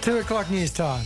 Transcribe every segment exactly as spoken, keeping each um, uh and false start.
two o'clock news time.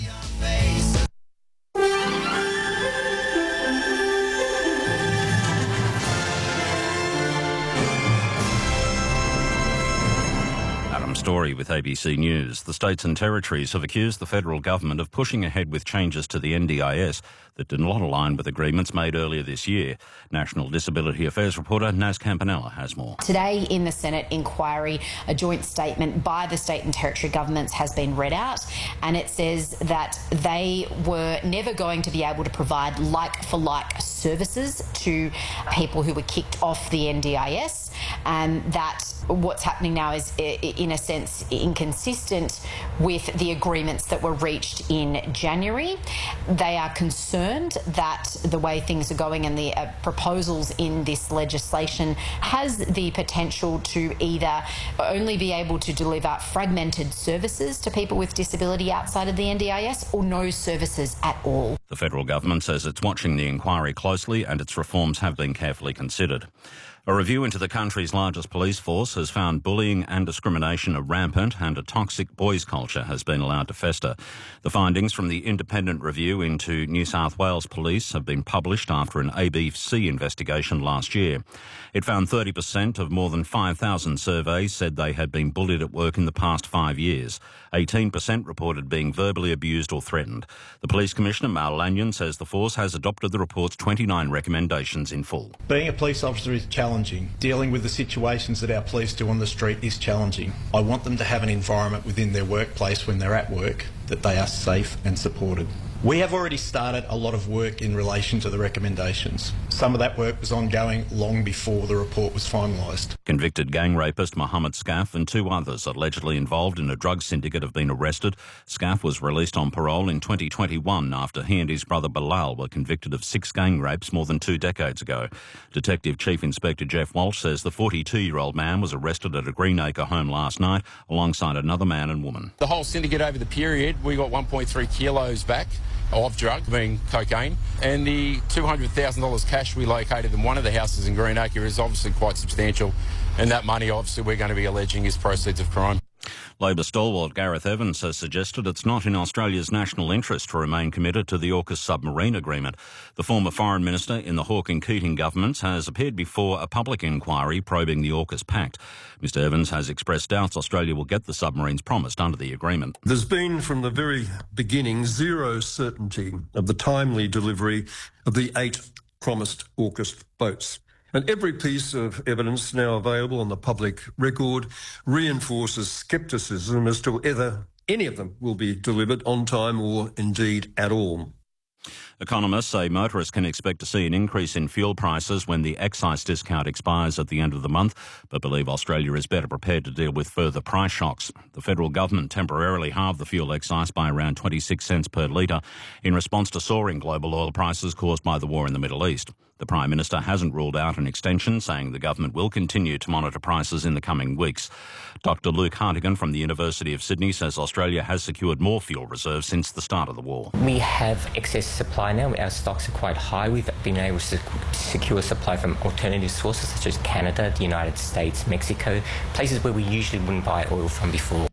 Story with A B C News. The states and territories have accused the federal government of pushing ahead with changes to the N D I S that did not align with agreements made earlier this year. National Disability Affairs reporter Naz Campanella has more. Today in the Senate inquiry, a joint statement by the state and territory governments has been read out, and it says that they were never going to be able to provide like-for-like services to people who were kicked off the N D I S, and that what's happening now is, in a sense, inconsistent with the agreements that were reached in January. They are concerned that the way things are going and the uh, proposals in this legislation has the potential to either only be able to deliver fragmented services to people with disability outside of the N D I S or no services at all. The federal government says it's watching the inquiry closely and its reforms have been carefully considered. A review into the country's largest police force has found bullying and discrimination are rampant and a toxic boys culture has been allowed to fester. The findings from the independent review into New South Wales Police have been published after an A B C investigation last year. It found thirty percent of more than five thousand surveys said they had been bullied at work in the past five years. eighteen percent reported being verbally abused or threatened. The Police Commissioner, Mal Lanyon, says the force has adopted the report's twenty-nine recommendations in full. Being a police officer is challenging. Dealing with the situations that our police do on the street is challenging. I want them to have an environment within their workplace when they're at work that they are safe and supported. We have already started a lot of work in relation to the recommendations. Some of that work was ongoing long before the report was finalised. Convicted gang rapist Mohammed Scaff and two others allegedly involved in a drug syndicate have been arrested. Scaff was released on parole in twenty twenty-one after he and his brother Bilal were convicted of six gang rapes more than two decades ago. Detective Chief Inspector Jeff Walsh says the forty-two-year-old man was arrested at a Greenacre home last night alongside another man and woman. The whole syndicate over the period, we got one point three kilos back of drug, being cocaine, and the two hundred thousand dollars cash we located in one of the houses in Greenacre is obviously quite substantial, and that money obviously we're going to be alleging is proceeds of crime. Labor stalwart Gareth Evans has suggested it's not in Australia's national interest to remain committed to the AUKUS submarine agreement. The former foreign minister in the Hawke and Keating governments has appeared before a public inquiry probing the AUKUS pact. Mister Evans has expressed doubts Australia will get the submarines promised under the agreement. There's been from the very beginning zero certainty of the timely delivery of the eight promised AUKUS boats. And every piece of evidence now available on the public record reinforces scepticism as to whether any of them will be delivered on time or indeed at all. Economists say motorists can expect to see an increase in fuel prices when the excise discount expires at the end of the month, but believe Australia is better prepared to deal with further price shocks. The federal government temporarily halved the fuel excise by around twenty-six cents per litre in response to soaring global oil prices caused by the war in the Middle East. The Prime Minister hasn't ruled out an extension, saying the government will continue to monitor prices in the coming weeks. Doctor Luke Hartigan from the University of Sydney says Australia has secured more fuel reserves since the start of the war. We have excess supply now. Our stocks are quite high. We've been able to secure supply from alternative sources such as Canada, the United States, Mexico, places where we usually wouldn't buy oil from before.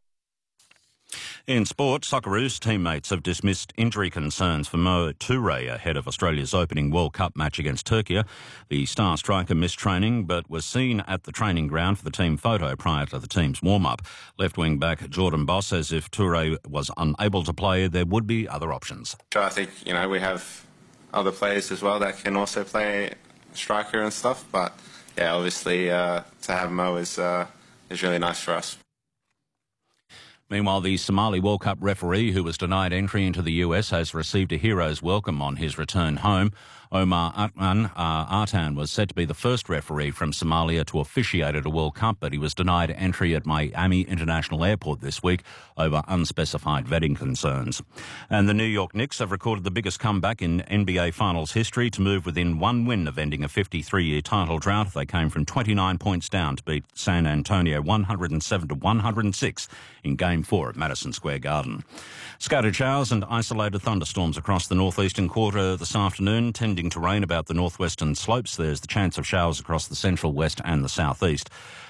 In sport, Socceroos teammates have dismissed injury concerns for Mo Toure ahead of Australia's opening World Cup match against Turkey. The star striker missed training but was seen at the training ground for the team photo prior to the team's warm-up. Left-wing back Jordan Boss says if Toure was unable to play, there would be other options. I think, you know, we have other players as well that can also play striker and stuff, but yeah, obviously uh, to have Mo is, uh, is really nice for us. Meanwhile, the Somali World Cup referee who was denied entry into the U S has received a hero's welcome on his return home. Omar Atman uh, Artan was said to be the first referee from Somalia to officiate at a World Cup, but he was denied entry at Miami International Airport this week over unspecified vetting concerns. And the New York Knicks have recorded the biggest comeback in N B A Finals history to move within one win of ending a fifty-three-year title drought. They came from twenty-nine points down to beat San Antonio one hundred seven to one hundred six in Game four at Madison Square Garden. Scattered showers and isolated thunderstorms across the northeastern quarter this afternoon, tending to rain about the northwestern slopes. There's the chance of showers across the central, west and the southeast.